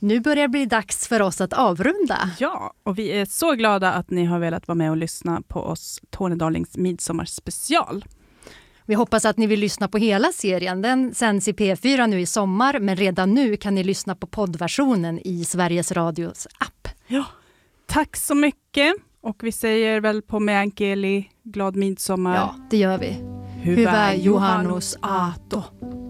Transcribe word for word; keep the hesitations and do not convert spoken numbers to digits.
Nu börjar det bli dags för oss att avrunda. Ja, och vi är så glada att ni har velat vara med och lyssna på oss Tornedalings midsommarspecial. Vi hoppas att ni vill lyssna på hela serien. Den sänds i P fyra nu i sommar, men redan nu kan ni lyssna på poddversionen i Sveriges Radios app. Ja, tack så mycket. Och vi säger väl på meänkieli glad midsommar. Ja, det gör vi. Hyvää juhannus aatto.